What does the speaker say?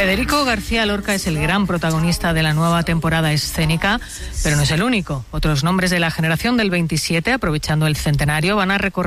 Federico García Lorca es el gran protagonista de la nueva temporada escénica, pero no es el único. Otros nombres de la generación del 27, aprovechando el centenario, van a recorrer